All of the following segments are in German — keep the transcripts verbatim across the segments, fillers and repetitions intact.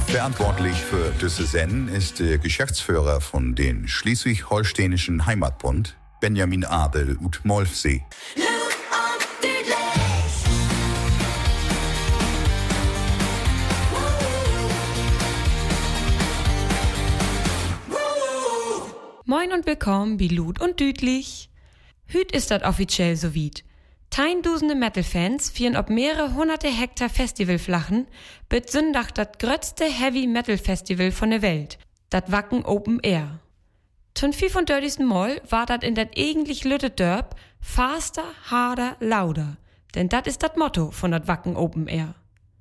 Verantwortlich für diese Sendung ist der Geschäftsführer von den Schleswig-Holsteinischen Heimatbund, Benjamin Abel ut Molfsee. Moin und willkommen bei Lud und Düdlich. Hüt ist dat offiziell so weit. Tausende Metal-Fans fieren ob mehrere hunderte Hektar Festivalflachen bit Sündach dat grötzte Heavy-Metal-Festival von der Welt, dat Wacken Open Air. Zum fünfundvierzigsten Mal war dat in dat eigentlich lütte Dörp faster, harder, lauter, denn dat ist dat Motto von dat Wacken Open Air.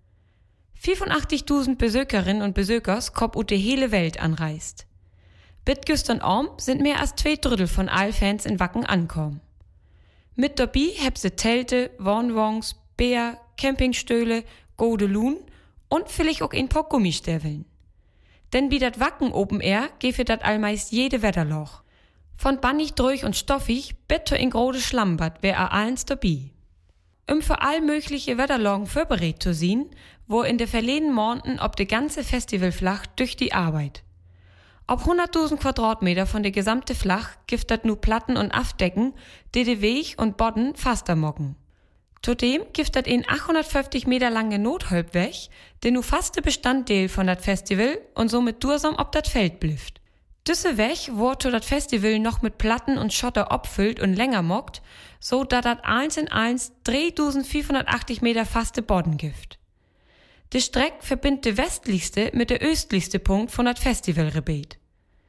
fünfundachtzigtausend Besökerinnen und Besökers kop ut de hele Welt anreist. Bit gestern Abend sind mehr als zwei Drittel von all Fans in Wacken ankommen. Mit dabei heb se Zelte, Wohnwagens, Bär, Campingstühle, Godeluhn und vielleicht auch ein paar Gummistäveln. Denn wie dat Wacken Open Air gefe dat allmeist jede Wetterloch. Von bannig durch und stoffig bis in grode Schlammbad wär a allens dabei. Um für all mögliche Wetterlagen vorbereitet zu sein, wo in de verleden Monaten ob de ganze Festivalflach durch die Arbeit. Ob hunderttausend Quadratmeter von der gesamte Flach gibt dat nu Platten und Afdecken, die de Weg und Bodden faster mocken. Zudem gibt dat ein achthundertfünfzig Meter lange Notholbweg, der nu faste Bestandteil von dat Festival und somit dursam ob dat Feld blüft. Düsse Weg wurde zu dat Festival noch mit Platten und Schotter abfüllt und länger mockt, so dat dat eins in eins dreitausendfünfhundertachtzig Meter faste Bodden gibt. Die Strecke verbindet de westlichste mit der östlichste Punkt von dat Festivalgebiet.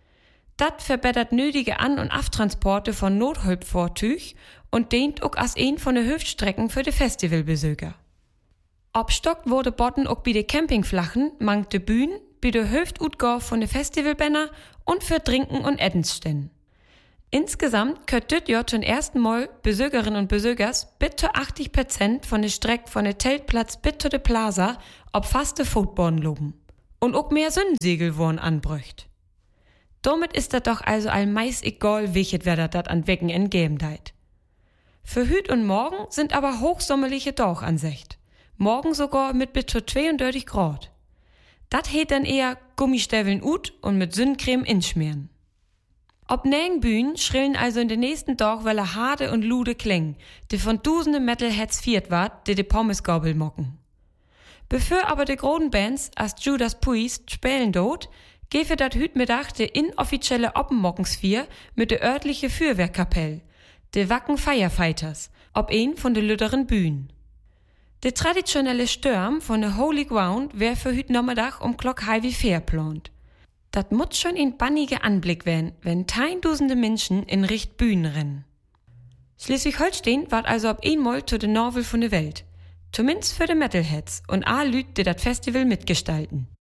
Dat verbessert nötige An- und Aftransporte von Notholbvortüch und dient auch als ein von de Hüftstrecken für de Festivalbesöker. Obstockt wurde Bodden auch bei de Campingflachen, mangt de Bühnen, bei de Hüftutgabe von de Festivalbänner und für Trinken und Eddensstände. Insgesamt könnt dit Jahr zum ersten Mal Besökerinnen und Besökers bis zu achtzig Prozent von der Strecke von der Teltplatz bis zu der Plaza ob faste Footboden loben. Und auch mehr Sündensegel wurden anbrücht. Damit ist dat doch also allmeist egal, welches Wetter dat an Wecken entgeben deit. Für Hüt und Morgen sind aber hochsommerliche Dauchansicht. Morgen sogar mit bis zu zweiunddreißig Grad. Dat heet dann eher Gummistäveln ut und mit Sündcreme inschmieren. Ob nägen Bühnen schrillen also in den nächsten Tag welle harte und lude Klängen, die von tausende Metalheads viert ward, die de Pommesgabel mocken. Bevor aber de großen Bands als Judas Priest spielen dort, gefe dat Hütmittag de inoffizielle Oppenmockensvier mit de örtliche Fürwehrkapell, de Wacken Firefighters, ob ein von de lütteren Bühnen. De traditionelle Stürm von de Holy Ground wär für Hüt Nachmittag um Glock halb vier plant. Dat muss schon ein banniger Anblick werden, wenn tausende Menschen in Richt Bühnen rennen. Schleswig-Holstein ward also ab einmal zu de Norvel von der Welt. Zumindest für de Metalheads und a Lüt, die dat Festival mitgestalten.